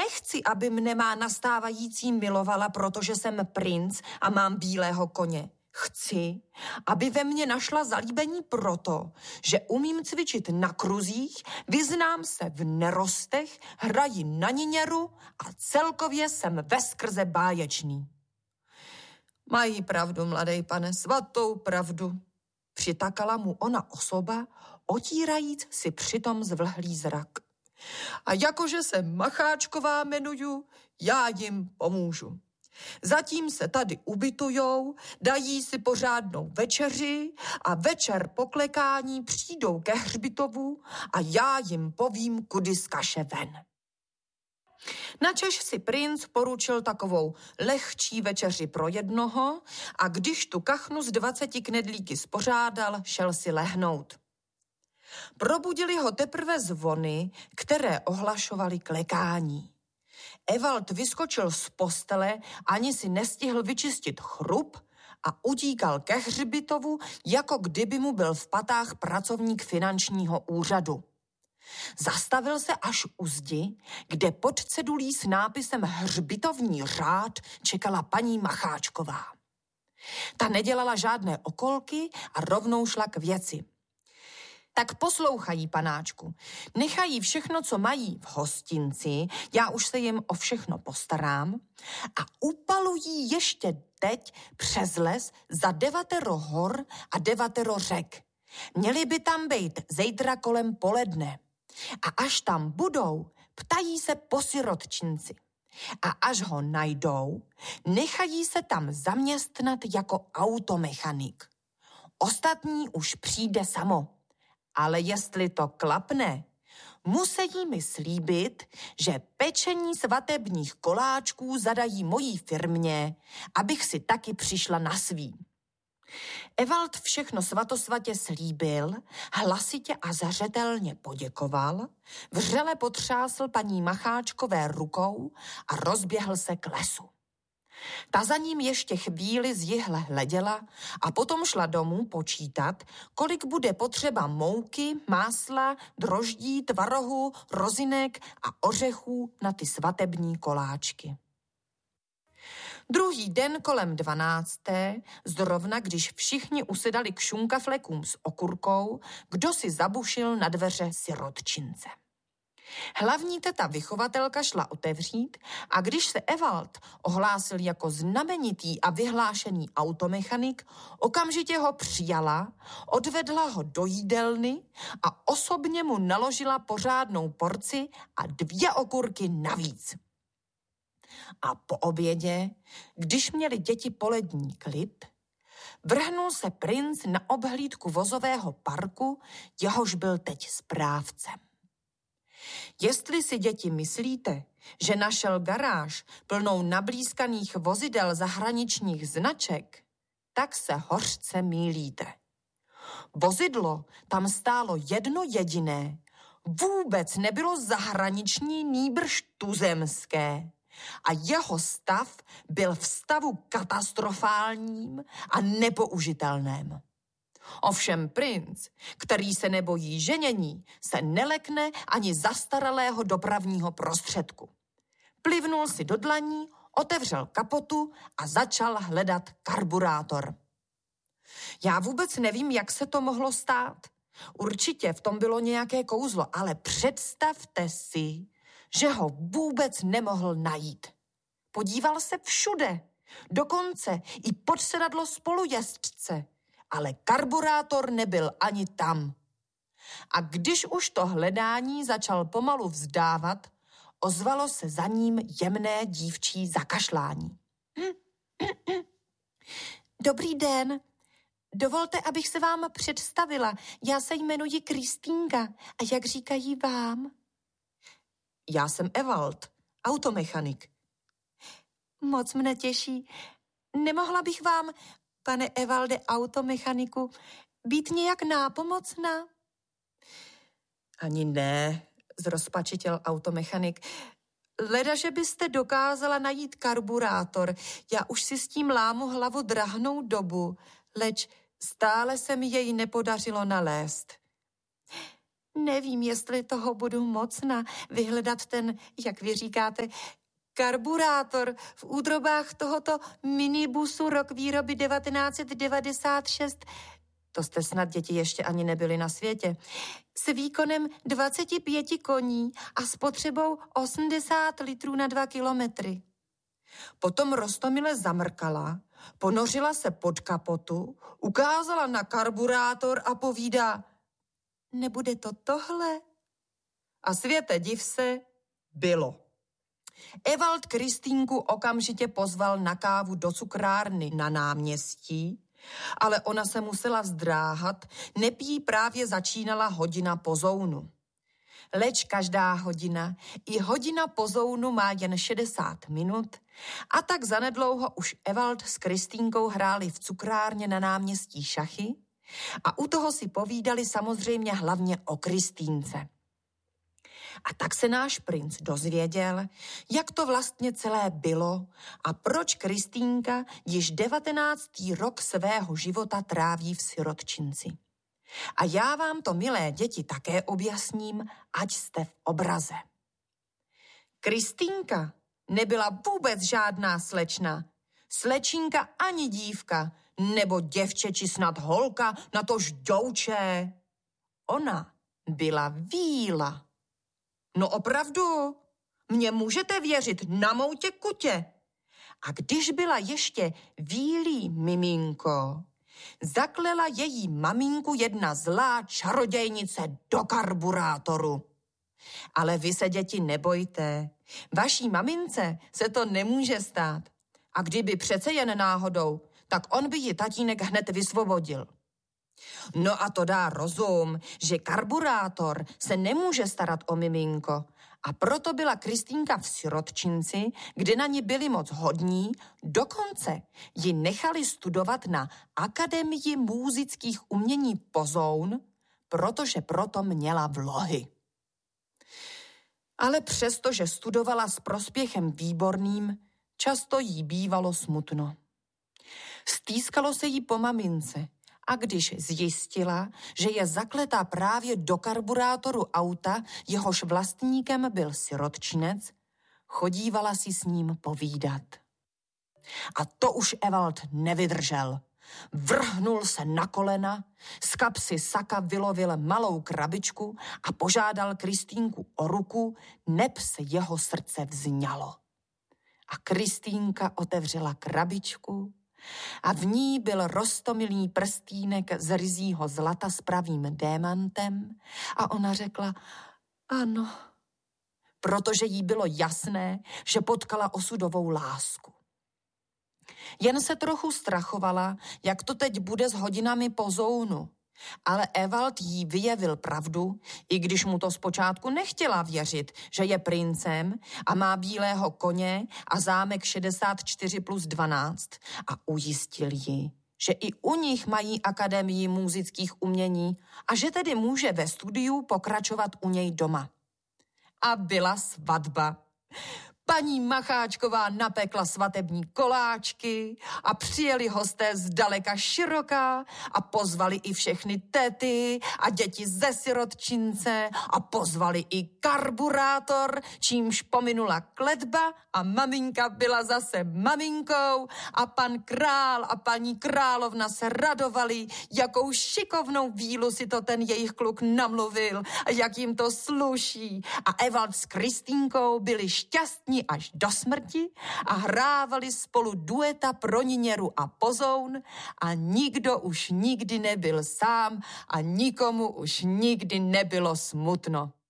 nechci, aby mne má nastávající milovala, protože jsem princ a mám bílého koně. Chci, aby ve mně našla zalíbení proto, že umím cvičit na kruzích, vyznám se v nerostech, hraji na niněru a celkově jsem veskrze báječný. Mají pravdu, mladej pane, svatou pravdu, přitakala mu ona osoba, otírajíc si přitom zvlhlý zrak. A jakože se Macháčková jmenuju, já jim pomůžu. Zatím se tady ubytujou, dají si pořádnou večeři a večer po klekání přijdou ke hřbitovu a já jim povím, kudy z kaše ven. Načež si princ poručil takovou lehčí večeři pro jednoho a když tu kachnu s 20 knedlíky spořádal, šel si lehnout. Probudili ho teprve zvony, které ohlašovaly klekání. Evald vyskočil z postele, ani si nestihl vyčistit chrup a utíkal ke hřbitovu, jako kdyby mu byl v patách pracovník finančního úřadu. Zastavil se až u zdi, kde pod cedulí s nápisem Hřbitovní řád čekala paní Macháčková. Ta nedělala žádné okolky a rovnou šla k věci. Tak poslouchají, panáčku. Nechají všechno, co mají v hostinci, já už se jim o všechno postarám, a upalují ještě teď přes les za 9 hor a 9 řek. Měli by tam být zítra kolem poledne. A až tam budou, ptají se po sirotčinci. A až ho najdou, nechají se tam zaměstnat jako automechanik. Ostatní už přijde samo. Ale jestli to klapne, musí mi slíbit, že pečení svatebních koláčků zadají mojí firmě, abych si taky přišla na svý. Evald všechno svatosvatě slíbil, hlasitě a zařetelně poděkoval, vřele potřásl paní Macháčkové rukou a rozběhl se k lesu. Ta za ním ještě chvíli z jihle hleděla a potom šla domů počítat, kolik bude potřeba mouky, másla, droždí, tvarohu, rozinek a ořechů na ty svatební koláčky. Druhý den kolem 12. zrovna, když všichni usedali k šunkaflekům s okurkou, kdo si zabušil na dveře sirotčince. Hlavní teta vychovatelka šla otevřít a když se Evald ohlásil jako znamenitý a vyhlášený automechanik, okamžitě ho přijala, odvedla ho do jídelny a osobně mu naložila pořádnou porci a 2 okurky navíc. A po obědě, když měli děti polední klid, vrhnul se princ na obhlídku vozového parku, jehož byl teď správcem. Jestli si, děti, myslíte, že našel garáž plnou nablízkaných vozidel zahraničních značek, tak se hořce mýlíte. Vozidlo tam stálo jedno jediné, vůbec nebylo zahraniční, nýbrž tuzemské. A jeho stav byl v stavu katastrofálním a nepoužitelném. Ovšem princ, který se nebojí ženění, se nelekne ani zastaralého dopravního prostředku. Plivnul si do dlaní, otevřel kapotu a začal hledat karburátor. Já vůbec nevím, jak se to mohlo stát. Určitě v tom bylo nějaké kouzlo, ale představte si, že ho vůbec nemohl najít. Podíval se všude, dokonce i pod sedadlo spolujezdce, ale karburátor nebyl ani tam. A když už to hledání začal pomalu vzdávat, ozvalo se za ním jemné dívčí zakašlání. Dobrý den. Dovolte, abych se vám představila. Já se jmenuji Kristýnka. A jak říkají vám? Já jsem Evald, automechanik. Moc mne těší. Nemohla bych vám, pane Evalde automechaniku, být nějak nápomocná? Ani ne, zrozpačitěl automechanik. Leda, že byste dokázala najít karburátor. Já už si s tím lámu hlavu drahnou dobu, leč stále se mi jej nepodařilo nalézt. Nevím, jestli toho budu mocna vyhledat ten, jak vy říkáte, karburátor v údrobách tohoto minibusu rok výroby 1996. To jste snad děti ještě ani nebyli na světě. S výkonem 25 koní a spotřebou 80 litrů na 2 kilometry. Potom roztomile zamrkala, ponořila se pod kapotu, ukázala na karburátor a povídá: nebude to tohle? A světe div se, bylo. Ewald Kristýnku okamžitě pozval na kávu do cukrárny na náměstí, ale ona se musela zdráhat, neb jí právě začínala hodina pozounu. Leč každá hodina, i hodina pozounu má jen 60 minut a tak zanedlouho už Ewald s Kristýnkou hráli v cukrárně na náměstí šachy a u toho si povídali samozřejmě hlavně o Kristýnce. A tak se náš princ dozvěděl, jak to vlastně celé bylo a proč Kristýnka již 19. rok svého života tráví v sirotčinci. A já vám to, milé děti, také objasním, ať jste v obraze. Kristýnka nebyla vůbec žádná slečna. Slečínka ani dívka, nebo děvče či snad holka, natož děvče. Ona byla víla. No opravdu, mně můžete věřit na moutě kutě. A když byla ještě vílí miminko, zaklela její maminku jedna zlá čarodějnice do karburátoru. Ale vy se, děti, nebojte. Vaší mamince se to nemůže stát. A kdyby přece jen náhodou, tak on by ji tatínek hned vysvobodil. No a to dá rozum, že karburátor se nemůže starat o miminko. A proto byla Kristýnka v sirotčinci, kde na ní byli moc hodní, dokonce ji nechali studovat na Akademii múzických umění Pozoun, protože proto měla vlohy. Ale přesto, že studovala s prospěchem výborným, často jí bývalo smutno. Stýskalo se jí po mamince a když zjistila, že je zakletá právě do karburátoru auta, jehož vlastníkem byl sirotčinec, chodívala si s ním povídat. A to už Ewald nevydržel. Vrhnul se na kolena, z kapsy saka vylovil malou krabičku a požádal Kristýnku o ruku, neb se jeho srdce vzňalo. A Kristýnka otevřela krabičku a v ní byl roztomilý prstýnek z ryzího zlata s pravým démantem a ona řekla ano, protože jí bylo jasné, že potkala osudovou lásku. Jen se trochu strachovala, jak to teď bude s hodinami pozounu. Ale Ewald jí vyjevil pravdu, i když mu to zpočátku nechtěla věřit, že je princem a má bílého koně a zámek 64+12 a ujistil ji, že i u nich mají Akademii múzických umění a že tedy může ve studiu pokračovat u něj doma. A byla svatba. Paní Macháčková napekla svatební koláčky a přijeli hosté zdaleka široká a pozvali i všechny tety a děti ze sirotčince a pozvali i karburátor, čímž pominula kletba a maminka byla zase maminkou a pan král a paní královna se radovali, jakou šikovnou vílu si to ten jejich kluk namluvil a jak jim to sluší. A Ewald s Kristýnkou byli šťastní až do smrti a hrávali spolu dueta pro niněru a pozoun a nikdo už nikdy nebyl sám a nikomu už nikdy nebylo smutno.